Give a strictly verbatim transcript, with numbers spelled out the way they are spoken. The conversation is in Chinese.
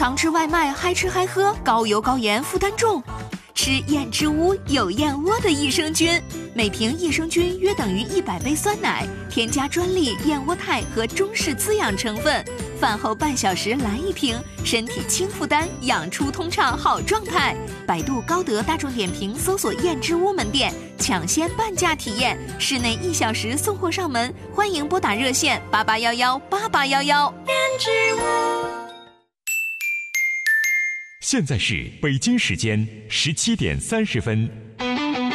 常吃外卖，嗨吃嗨喝，高油高盐，负担重。吃燕之屋有燕窝的益生菌，每瓶益生菌约等于一百杯酸奶，添加专利燕窝肽和中式滋养成分。饭后半小时来一瓶，身体轻负担，养出通畅好状态。百度、高德、大众点评搜索燕之屋门店，抢先半价体验，室内一小时送货上门。欢迎拨打热线八八幺幺八八幺幺。燕之屋。 现在是北京时间十七点三十分。